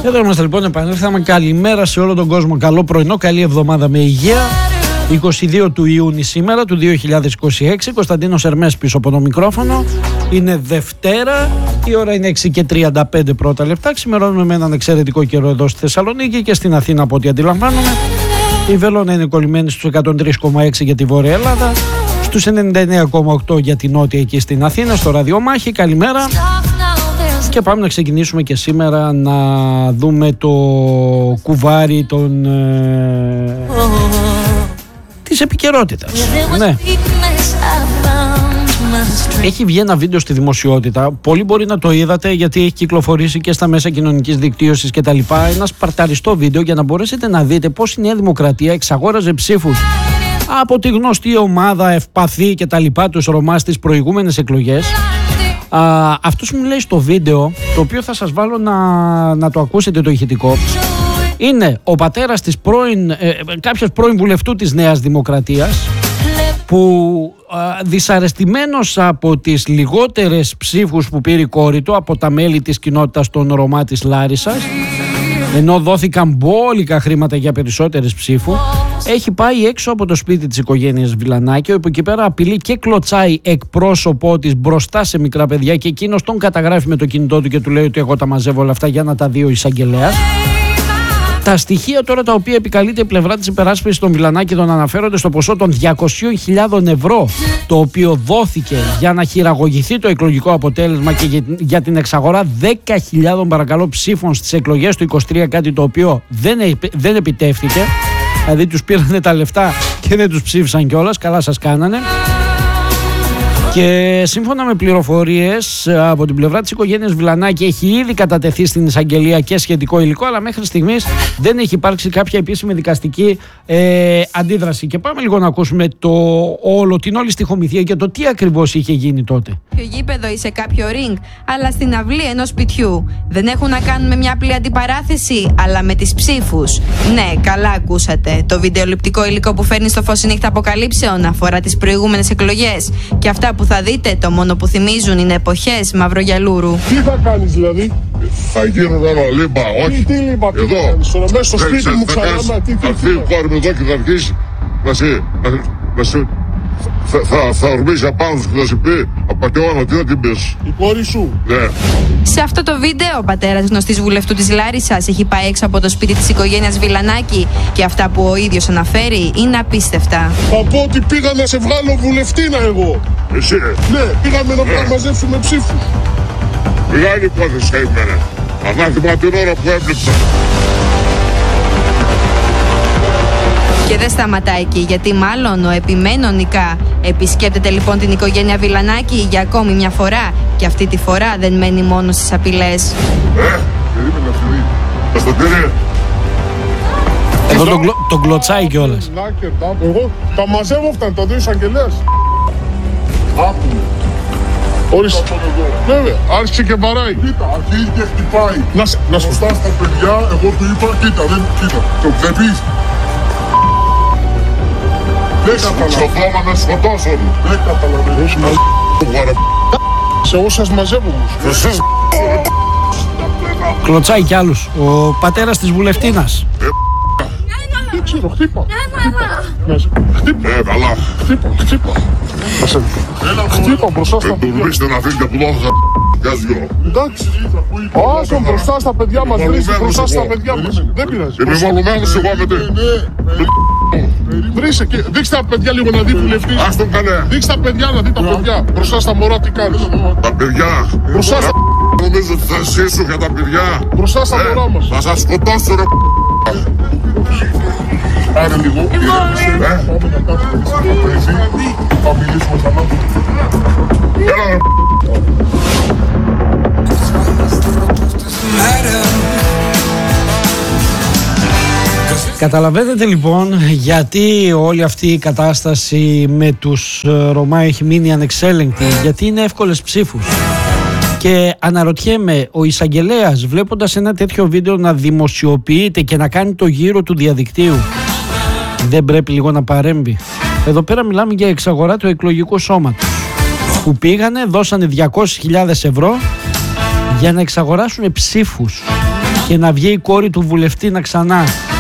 Εδώ είμαστε λοιπόν, επανέλθαμε. Καλημέρα σε όλο τον κόσμο. Καλό πρωινό, καλή εβδομάδα με υγεία. 22 του Ιούνιου σήμερα του 2026. Κωνσταντίνος Ερμές πίσω από το μικρόφωνο. Είναι Δευτέρα, η ώρα είναι 6:35 πρώτα λεπτά. Ξημερώνουμε με έναν εξαιρετικό καιρό εδώ στη Θεσσαλονίκη και στην Αθήνα από ό,τι αντιλαμβάνομαι. Η Βελόνα είναι κολλημένη στους 103,6 για τη Βόρεια Ελλάδα, στους 99,8 για τη Νότια εκεί στην Αθήνα, στο ραδιομάχη. Καλημέρα. Και πάμε να ξεκινήσουμε και σήμερα να δούμε το κουβάρι της επικαιρότητας. Ναι. Έχει βγει ένα βίντεο στη δημοσιότητα, πολλοί μπορεί να το είδατε γιατί έχει κυκλοφορήσει και στα μέσα κοινωνικής δικτύωσης και τα λοιπά. Ένα σπαρταριστό βίντεο για να μπορέσετε να δείτε πώς η Νέα Δημοκρατία εξαγόραζε ψήφους από τη γνωστή ομάδα ευπαθή και τα λοιπά τους Ρωμά στις προηγούμενες εκλογές. Αυτός μου λέει στο βίντεο, το οποίο θα σας βάλω να το ακούσετε το ηχητικό, είναι ο πατέρας της κάποιας πρώην βουλευτού της Νέας Δημοκρατίας, που δυσαρεστημένος από τις λιγότερες ψήφους που πήρε η κόρη του από τα μέλη της κοινότητας των Ρωμά της Λάρισσας, ενώ δόθηκαν μπόλικα χρήματα για περισσότερες ψήφους, έχει πάει έξω από το σπίτι της οικογένειας Βιλανάκη, όπου εκεί πέρα απειλεί και κλωτσάει εκπρόσωπό της μπροστά σε μικρά παιδιά, και εκείνος τον καταγράφει με το κινητό του και του λέει ότι εγώ τα μαζεύω όλα αυτά για να τα δει ο εισαγγελέας. Τα στοιχεία τώρα τα οποία επικαλείται η πλευρά της υπεράσπισης των Βιλανάκηδων αναφέρονται στο ποσό των 200.000 ευρώ, το οποίο δόθηκε για να χειραγωγηθεί το εκλογικό αποτέλεσμα και για την εξαγορά 10.000 παρακαλώ ψήφων στις εκλογές του 23, κάτι το οποίο δεν επιτεύχθηκε. Δηλαδή τους πήρανε τα λεφτά και δεν τους ψήφισαν κιόλας, καλά σας κάνανε. Και σύμφωνα με πληροφορίες από την πλευρά της οικογένειας Βιλανάκη, έχει ήδη κατατεθεί στην εισαγγελία και σχετικό υλικό, αλλά μέχρι στιγμής δεν έχει υπάρξει κάποια επίσημη δικαστική αντίδραση. Και πάμε λίγο να ακούσουμε την όλη στιχομυθία και το τι ακριβώς είχε γίνει τότε. Σε γήπεδο ή σε κάποιο ring, αλλά στην αυλή ενός σπιτιού. Δεν έχουν να κάνουν με μια απλή αντιπαράθεση, αλλά με τις ψήφους. Ναι, καλά ακούσατε. Το βιντεοληπτικό υλικό που φέρνει στο φως η νύχτα αποκαλύψεων αφορά τις προηγούμενες εκλογές. Και αυτά που θα δείτε, το μόνο που θυμίζουν είναι εποχές μαυρογιαλούρου. Τι θα κάνεις δηλαδή? Θα γίνω τώρα λίμπα, όχι. Τι λίμπα, τι εδώ. κάνεις τώρα, μέσα στο σπίτι μου ξανά, θα έρθει η κόρη μου εδώ και θα αρχίσει θα ορμήσει απάνω σου και θα σου πει απατεώνα, τι θα την πεις. Η κόρη σου. Ναι. Σε αυτό το βίντεο, ο πατέρας γνωστής βουλευτού της Λάρισσας έχει πάει έξω από το σπίτι της οικογένειας Βιλανάκη και αυτά που ο ίδιος αναφέρει είναι απίστευτα. Θα πω ότι πήγα να σε βγάλω βουλευτήνα εγώ. Εσύ. Ναι, πήγαμε να μαζέψουμε ψήφους. Μεγάλη υπόθεση θα ήμουν. Ανάθυμα την ώρα που έβλεψα. Και δεν σταματά εκεί, γιατί μάλλον ο επιμένων Νικά επισκέπτεται λοιπόν την οικογένεια Βιλανάκη για ακόμη μια φορά, και αυτή τη φορά δεν μένει μόνο στις απειλές. Περίμενε αυτή. Θα στο τυρί. Εδώ τον κλωτσάει κιόλας. Εγώ τα μαζεύω αυτά, τα δύο εισαγγελέας. Άκου. Ορίστε. Βέβαια, άρχισε και βαράει. Κοίτα, αρχίζει και χτυπάει. Να σου Μπροστά στα παιδιά, εγώ του είπα, κοίτα, το βλέπεις. Δεν καταλαβαίνω. Στο κόμμα να σκοτώσουν. Δεν καταλαβαίνω. Σε όσες μαζεύω όμως. Εσείς Κλωτσάει κι άλλους. Ο πατέρας της βουλευτίνας. Δεν ξέρω, χτύπα. καλά. Χτύπα. Χτύπα μπροστά στα Του παιδιά. βρίσκεται να φύγει από εδώ, θα κάζιο. Εντάξει. Άσο μπροστά στα παιδιά μας, βρίσκει μπροστά στα παιδιά μας. Δεν πειράζει. Είμαι μολωμένος εγώ με τι. Βρίσκε και δείξτε τα παιδιά λίγο να δει βουλευτή. Ας τον καλέ. Δείξτε τα παιδιά να δει τα παιδιά. Μπροστά στα μωρά τι κάνεις. Τα παιδιά. Μπροστά στα... Νομίζω ότι θα ζήσω για τα παιδιά. Μπροστά στα μωρά μας. Θα σας σκοτώσω ρε. Άρε λίγο. Πάμε να κάτσουμε στο τραπέζι. Θα μιλήσουμε ξανά. Έλα ρε. Καταλαβαίνετε λοιπόν γιατί όλη αυτή η κατάσταση με τους Ρωμά έχει μείνει ανεξέλεγκτη, γιατί είναι εύκολες ψήφους. Και αναρωτιέμαι, ο εισαγγελέας βλέποντας ένα τέτοιο βίντεο να δημοσιοποιείται και να κάνει το γύρο του διαδικτύου, δεν πρέπει λίγο να παρέμβει? Εδώ πέρα μιλάμε για εξαγορά του εκλογικού σώματος, που πήγανε, δώσανε 200.000 ευρώ για να εξαγοράσουν ψήφους και να βγει η κόρη του βουλευτή να ξανά